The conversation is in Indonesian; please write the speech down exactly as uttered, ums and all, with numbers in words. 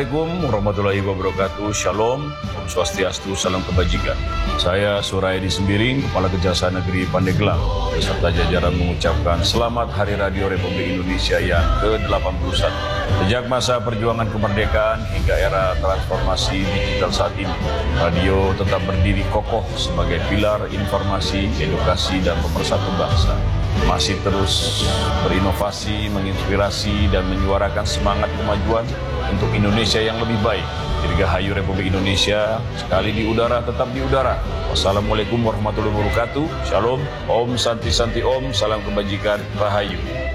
Assalamualaikum warahmatullahi wabarakatuh. Shalom, Om Swastiastu, salam kebajikan. Saya Surayadi Sembiring, Kepala Kejaksaan Negeri Pandeglang, beserta jajaran mengucapkan selamat Hari Radio Republik Indonesia yang ke delapan puluh satu. Sejak masa perjuangan kemerdekaan hingga era transformasi digital saat ini, radio tetap berdiri kokoh sebagai pilar informasi, edukasi, dan pemersatu bangsa. Masih terus berinovasi, menginspirasi, dan menyuarakan semangat kemajuan untuk Indonesia yang lebih baik. Dirgahayu Republik Indonesia, sekali di udara tetap di udara. Wassalamualaikum warahmatullahi wabarakatuh. Shalom, Om Santi Santi Om, salam kebajikan, Rahayu.